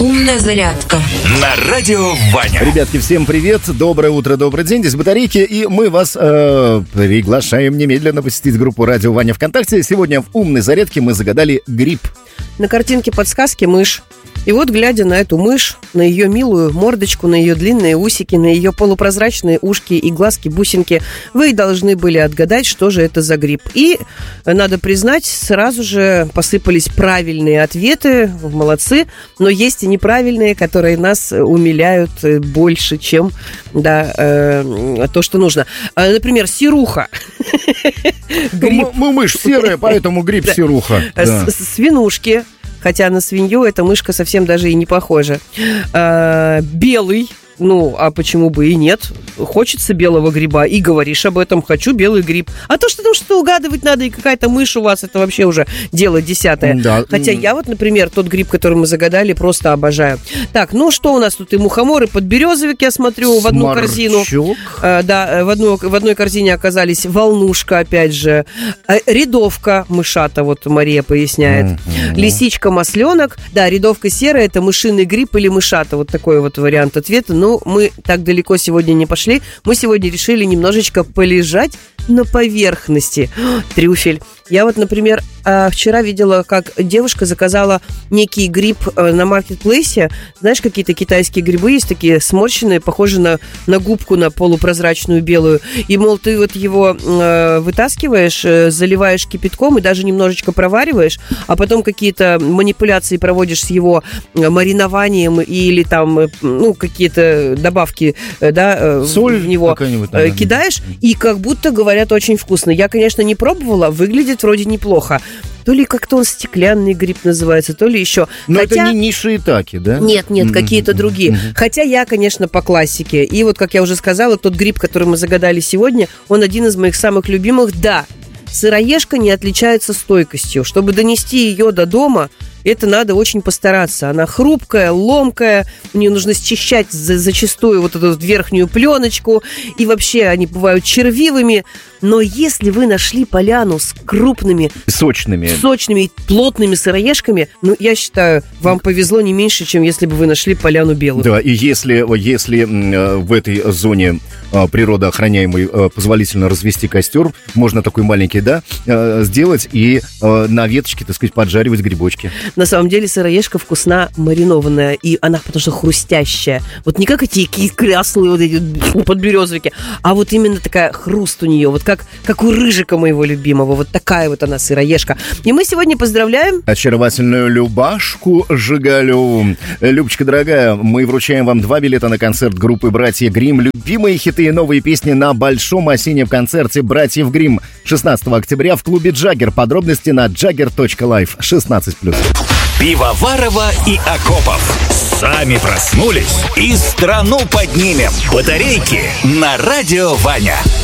Умная зарядка на радио Ваня. Ребятки, всем привет, доброе утро, добрый день. Здесь Батарейки, и мы вас приглашаем немедленно посетить группу «Радио Ваня» ВКонтакте. Сегодня в умной зарядке мы загадали гриб. На картинке подсказки мышь. И вот, глядя на эту мышь, на ее милую мордочку, на ее длинные усики, на ее полупрозрачные ушки и глазки-бусинки, вы должны были отгадать, что же это за гриб. И, надо признать, сразу же посыпались правильные ответы, молодцы, но есть и неправильные, которые нас умиляют больше, чем то, что нужно. Например, серуха. Мышь серая, поэтому гриб серуха. Свинушки. Хотя на свинью эта мышка совсем даже и не похожа. Белый. Ну, а почему бы и нет? Хочется белого гриба, и говоришь об этом, хочу белый гриб. А то, что там что-то угадывать надо, и какая-то мышь у вас, это вообще уже дело десятое. Да. Хотя я вот, например, тот гриб, который мы загадали, просто обожаю. Так, ну что у нас тут? И мухоморы, подберезовик, я смотрю, в одну корзину. Да, в одной корзине оказались волнушка, опять же. Рядовка мышата, вот Мария поясняет. Лисичка-масленок. Да, рядовка серая, это мышиный гриб или мышата. Вот такой вот вариант ответа. Но мы так далеко сегодня не пошли. Мы сегодня решили немножечко полежать на поверхности. Трюфель. Я вот, например, вчера видела, как девушка заказала некий гриб на маркетплейсе. Знаешь, какие-то китайские грибы есть такие сморщенные, похожие на губку, на полупрозрачную белую. И, мол, ты вот его вытаскиваешь, заливаешь кипятком и даже немножечко провариваешь, а потом какие-то манипуляции проводишь с его маринованием или там, ну, какие-то добавки, да, соль в него кидаешь, и как будто, говорят, очень вкусно. Я, конечно, не пробовала, выглядит вроде неплохо. То ли как-то он стеклянный гриб называется, то ли еще. Но это не нишиитаки, да? Нет, какие-то другие. Хотя я, конечно, по классике. И вот, как я уже сказала, тот гриб, который мы загадали сегодня, он один из моих самых любимых. Да, сыроежка не отличается стойкостью. Чтобы донести ее до дома, это надо очень постараться. Она хрупкая, ломкая, у нее нужно счищать зачастую вот эту верхнюю пленочку, и вообще они бывают червивыми. Но если вы нашли поляну с крупными, сочными и плотными сыроежками, ну, я считаю, вам повезло не меньше, чем если бы вы нашли поляну белую. Да, и если в этой зоне природоохраняемой позволительно развести костер, можно такой маленький, сделать и на веточке, так сказать, поджаривать грибочки. На самом деле сыроежка вкусна маринованная, и она потому что хрустящая. Вот не как эти кляслые вот эти подберезовики, а вот именно такая хруст у нее, вот как у рыжика моего любимого. Вот такая вот она сыроежка. И мы сегодня поздравляем очаровательную Любашку Жигалю. Любочка дорогая, мы вручаем вам 2 билета на концерт группы «Братья Гримм». Любимые хиты и новые песни на большом осеннем концерте «Братьев Гримм» 16 октября в клубе «Джаггер». Подробности на jagger.life. 16+. Пивоварова и Акопов. Сами проснулись и страну поднимем. Батарейки на радио Ваня.